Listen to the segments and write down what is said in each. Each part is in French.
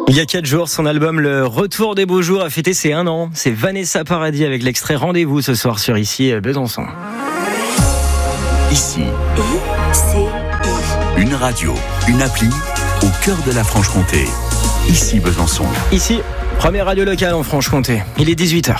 Il y a 4 jours, son album Le Retour des Beaux Jours a fêté ses 1 an. C'est Vanessa Paradis avec l'extrait Rendez-vous ce soir sur Ici Besançon. Ici, une radio, une appli au cœur de la Franche-Comté. Ici Besançon. Ici, première radio locale en Franche-Comté. Il est 18h.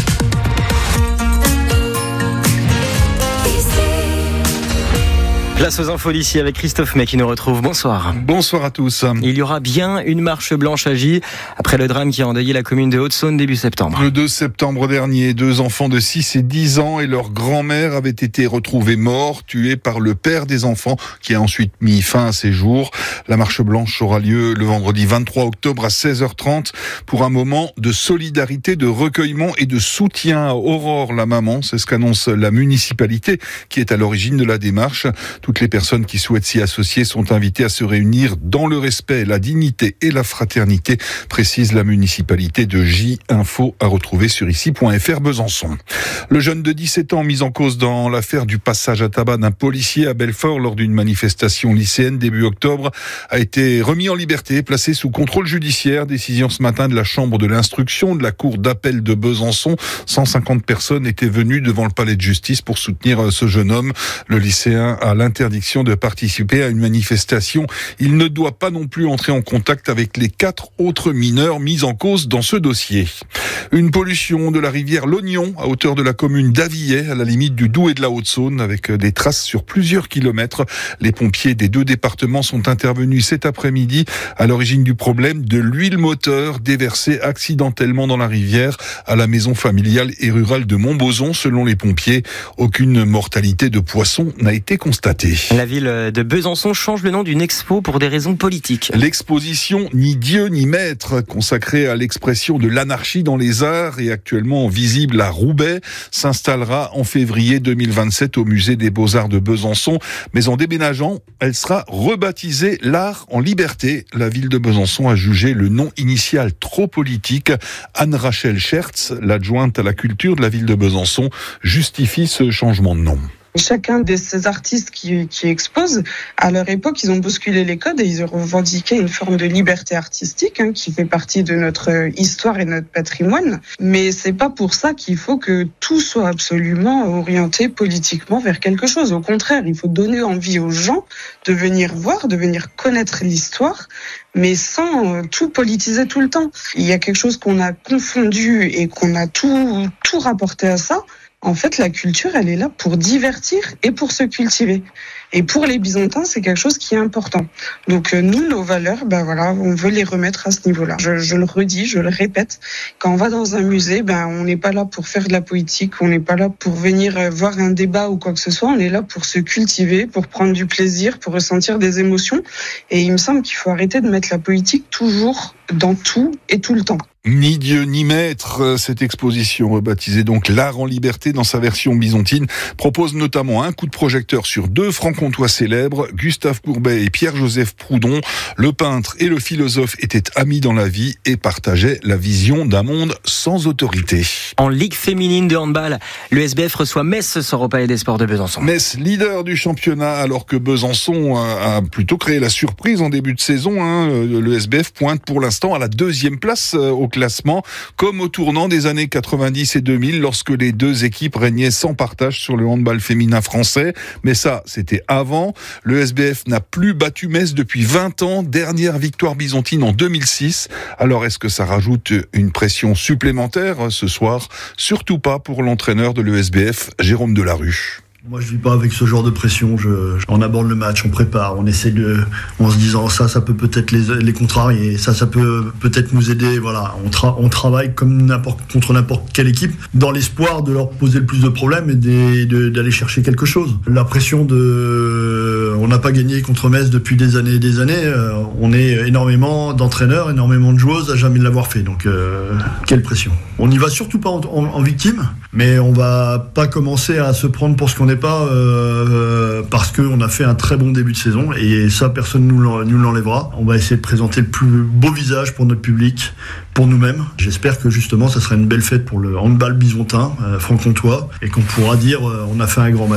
Place aux infos d'ici avec Christophe May qui nous retrouve. Bonsoir. Bonsoir à tous. Il y aura bien une marche blanche à Gy après le drame qui a endeuillé la commune de Haute-Saône début septembre. Le 2 septembre dernier, 2 enfants de 6 et 10 ans et leur grand-mère avaient été retrouvés morts, tués par le père des enfants qui a ensuite mis fin à ses jours. La marche blanche aura lieu le vendredi 23 octobre à 16h30 pour un moment de solidarité, de recueillement et de soutien à Aurore, la maman. C'est ce qu'annonce la municipalité qui est à l'origine de la démarche. Toutes les personnes qui souhaitent s'y associer sont invitées à se réunir dans le respect, la dignité et la fraternité, précise la municipalité de Gy. Info à retrouver sur ici.fr Besançon. Le jeune de 17 ans mis en cause dans l'affaire du passage à tabac d'un policier à Belfort lors d'une manifestation lycéenne début octobre a été remis en liberté, placé sous contrôle judiciaire. Décision ce matin de la chambre de l'instruction de la cour d'appel de Besançon. 150 personnes étaient venues devant le palais de justice pour soutenir ce jeune homme. Le lycéen a l'interdiction de participer à une manifestation. Il ne doit pas non plus entrer en contact avec les 4 autres mineurs mis en cause dans ce dossier. Une pollution de la rivière l'Ognon à hauteur de la commune d'Avillet, à la limite du Doubs et de la Haute-Saône, avec des traces sur plusieurs kilomètres. Les pompiers des 2 départements sont intervenus cet après-midi à l'origine du problème de l'huile moteur déversée accidentellement dans la rivière à la maison familiale et rurale de Montbozon. Selon les pompiers, aucune mortalité de poissons n'a été constatée. La ville de Besançon change le nom d'une expo pour des raisons politiques. L'exposition Ni Dieu ni Maître, consacrée à l'expression de l'anarchie dans les arts et actuellement visible à Roubaix, s'installera en février 2027 au musée des Beaux-Arts de Besançon. Mais en déménageant, elle sera rebaptisée L'Art en Liberté. La ville de Besançon a jugé le nom initial trop politique. Anne-Rachel Schertz, l'adjointe à la culture de la ville de Besançon, justifie ce changement de nom. Chacun de ces artistes qui exposent, à leur époque, ils ont bousculé les codes et ils ont revendiqué une forme de liberté artistique qui fait partie de notre histoire et notre patrimoine. Mais c'est pas pour ça qu'il faut que tout soit absolument orienté politiquement vers quelque chose. Au contraire, il faut donner envie aux gens de venir voir, de venir connaître l'histoire, mais sans tout politiser tout le temps. Il y a quelque chose qu'on a confondu et qu'on a tout rapporté à ça. En fait, la culture, elle est là pour divertir et pour se cultiver. Et pour les Byzantins, c'est quelque chose qui est important. Donc nous, nos valeurs, on veut les remettre à ce niveau-là. Je le redis, je le répète. Quand on va dans un musée, on n'est pas là pour faire de la politique, on n'est pas là pour venir voir un débat ou quoi que ce soit. On est là pour se cultiver, pour prendre du plaisir, pour ressentir des émotions. Et il me semble qu'il faut arrêter de mettre la politique toujours dans tout et tout le temps. Ni Dieu ni Maître, cette exposition rebaptisée donc L'Art en Liberté dans sa version byzantine propose notamment un coup de projecteur sur 2 francs-comtois célèbres, Gustave Courbet et Pierre-Joseph Proudhon. Le peintre et le philosophe étaient amis dans la vie et partageaient la vision d'un monde sans autorité. En Ligue féminine de handball, le SBF reçoit Metz ce soir au Palais des Sports de Besançon. Metz, leader du championnat, alors que Besançon a plutôt créé la surprise en début de saison. Le SBF pointe pour l'instant à la 2e place au classement, comme au tournant des années 90 et 2000, lorsque les 2 équipes régnaient sans partage sur le handball féminin français. Mais ça, c'était avant. Le SBF n'a plus battu Metz depuis 20 ans. Dernière victoire byzantine en 2006. Alors, est-ce que ça rajoute une pression supplémentaire ce soir? Surtout pas pour l'entraîneur de l'ESBF, Jérôme Delarue. Moi, je vis pas avec ce genre de pression. On aborde le match, on prépare, on essaie en se disant ça peut-être les contrarier, ça peut peut-être nous aider. Voilà, on travaille comme contre n'importe quelle équipe, dans l'espoir de leur poser le plus de problèmes et d'aller chercher quelque chose. La pression on n'a pas gagné contre Metz depuis des années et des années. On est énormément d'entraîneurs, énormément de joueuses à jamais l'avoir fait. Donc, quelle pression. On n'y va surtout pas en victime, mais on va pas commencer à se prendre pour ce qu'on est pas parce qu'on a fait un très bon début de saison et ça personne nous l'enlèvera. On va essayer de présenter le plus beau visage pour notre public, pour nous-mêmes. J'espère que justement ça sera une belle fête pour le handball byzantin franc-comtois et qu'on pourra dire on a fait un grand match.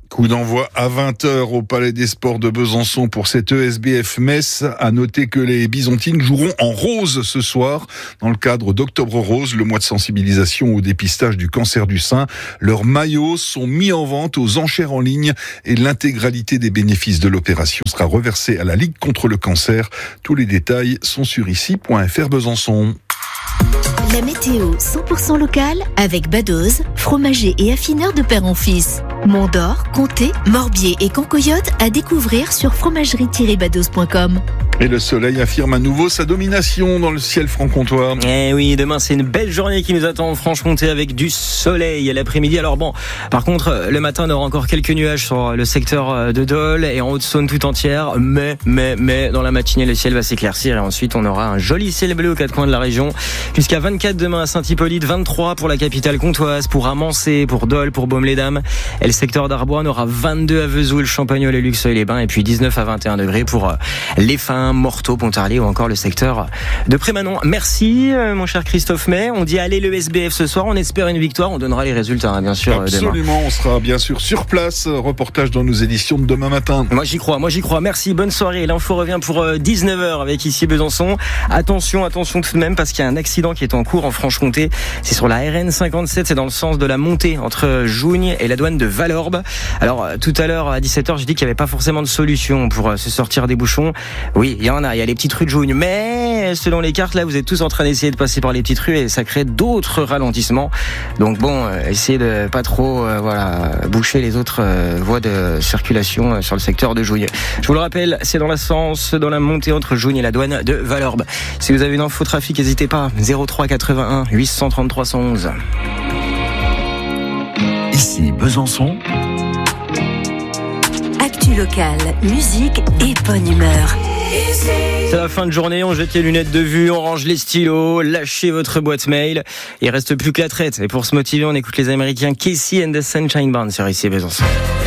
Coup d'envoi à 20h au Palais des Sports de Besançon pour cette ESBF Metz. À noter que les Byzantines joueront en rose ce soir dans le cadre d'Octobre Rose, le mois de sensibilisation au dépistage du cancer du sein. Leurs maillots sont mis en vente aux enchères en ligne et l'intégralité des bénéfices de l'opération sera reversée à la Ligue contre le cancer. Tous les détails sont sur ici.fr Besançon. La météo 100% locale avec Badoz, fromager et affineur de père en fils. Mont-d'Or, Comté, Morbier et Cancoyote à découvrir sur fromagerie-badoz.com. Et le soleil affirme à nouveau sa domination dans le ciel franc-comtois. Eh oui, demain c'est une belle journée qui nous attend en Franche-Comté avec du soleil à l'après-midi. Alors bon, par contre, le matin on aura encore quelques nuages sur le secteur de Dole et en Haute-Saône tout entière. Mais, dans la matinée, le ciel va s'éclaircir et ensuite on aura un joli ciel bleu aux quatre coins de la région. Jusqu'à 24 demain à Saint-Hippolyte, 23 pour la capitale comtoise, pour Amancé, pour Dole, pour Baume-les-Dames. Et le secteur d'Arbois, on aura 22 à Vesoul, Champagnole et Luxeuil-les-Bains. Et puis 19 à 21 degrés pour les Fins, Morteau, Pontarlier ou encore le secteur de Prémanon. Merci mon cher Christophe May. On dit allez le SBF ce soir, on espère une victoire, on donnera les résultats bien sûr. Absolument, demain. On sera bien sûr sur place. Reportage dans nos éditions de demain matin. Moi j'y crois. Merci, bonne soirée. L'info revient pour 19h avec ici Besançon. Attention tout de même parce qu'il y a un accident qui est en cours en Franche-Comté. C'est sur la RN 57, c'est dans le sens de la montée entre Jougne et la douane de Valorbe. Alors tout à l'heure à 17h, j'ai dit qu'il n'y avait pas forcément de solution pour se sortir des bouchons. Oui, il y a les petites rues de Jougne, mais selon les cartes là, vous êtes tous en train d'essayer de passer par les petites rues et ça crée d'autres ralentissements. Donc bon, essayez de pas trop boucher les autres voies de circulation sur le secteur de Jougne. Je vous le rappelle, c'est dans la montée entre Jougne et la douane de Valorbe. Si vous avez une info trafic, n'hésitez pas. 03 81 833 111. Ici Besançon. Actu locale, musique et bonne humeur. C'est la fin de journée, on jette les lunettes de vue, on range les stylos, lâchez votre boîte mail. Il reste plus que la traite. Et pour se motiver, on écoute les Américains Casey and the Sunshine Band sur ici Besançon.